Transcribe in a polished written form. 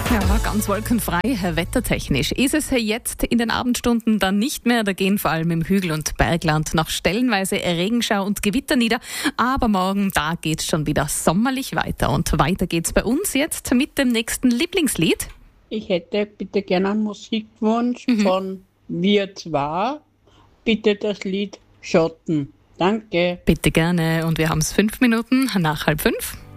Ja, ganz wolkenfrei, wettertechnisch. Ist es jetzt in den Abendstunden dann nicht mehr, da gehen vor allem im Hügel- und Bergland noch stellenweise Regenschau und Gewitter nieder. Aber morgen, da geht's schon wieder sommerlich weiter. Und weiter geht's bei uns jetzt mit dem nächsten Lieblingslied. Ich hätte bitte gerne einen Musikwunsch von Wir zwei. Bitte das Lied Schotten. Danke. Bitte gerne. Und wir haben es 5 Minuten nach 4:30.